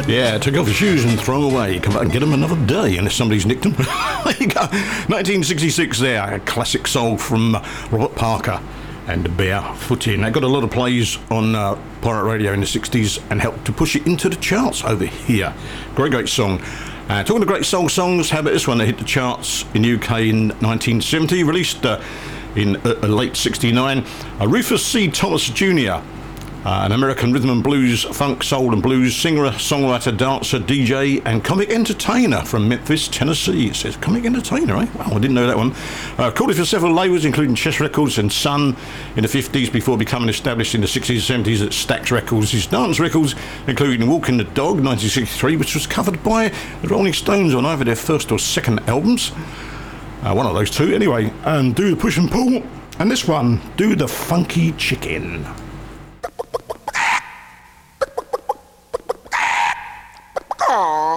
Yeah, take off your shoes and throw them away. Come back and get them another day unless somebody's nicked them. There you go. 1966 there, a classic soul from Robert Parker and Barefootin'. They got a lot of plays on pirate radio in the 60s and helped to push it into the charts over here. Great song. Talking of great soul songs, how about this one that hit the charts in UK in 1970, released in late 69. Rufus C. Thomas Jr., an American rhythm and blues, funk, soul and blues singer, songwriter, dancer, DJ and comic entertainer from Memphis, Tennessee. It says comic entertainer, eh? Wow, I didn't know that one. Recorded for several labels including Chess Records and Sun in the 50s before becoming established in the 60s and 70s at Stax Records. His dance records including Walking the Dog 1963, which was covered by the Rolling Stones on either their first or second albums. One of those two anyway. And Do the Push and Pull, and this one, Do the Funky Chicken. Aww.